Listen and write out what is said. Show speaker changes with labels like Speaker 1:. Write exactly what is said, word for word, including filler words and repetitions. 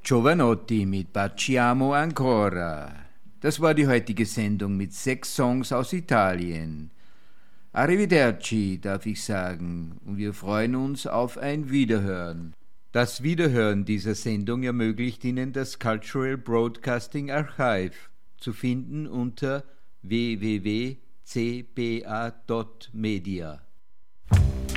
Speaker 1: Giovanotti mit Baciamo ancora. Das war die heutige Sendung mit sechs Songs aus Italien. Arrivederci, darf ich sagen, und wir freuen uns auf ein Wiederhören. Das Wiederhören dieser Sendung ermöglicht Ihnen das Cultural Broadcasting Archive, zu finden unter w w w punkt c b a punkt media.